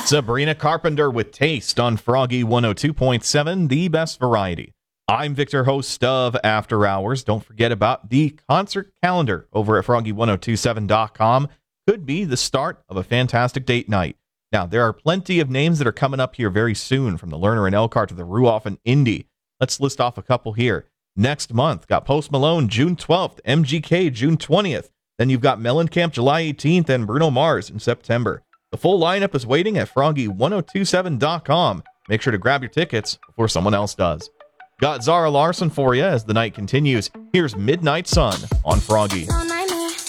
Sabrina Carpenter with Taste on Froggy 102.7, the best variety. I'm Victor, host of After Hours. Don't forget about the concert calendar over at froggy1027.com. Could be the start of a fantastic date night. Now, there are plenty of names that are coming up here very soon, from the Lerner and Elkhart to the Ruoff and Indy. Let's list off a couple here. Next month, got Post Malone June 12th, MGK June 20th. Then you've got Mellencamp July 18th and Bruno Mars in September. The full lineup is waiting at froggy1027.com. Make sure to grab your tickets before someone else does. Got Zara Larsson for you as the night continues. Here's Midnight Sun on Froggy.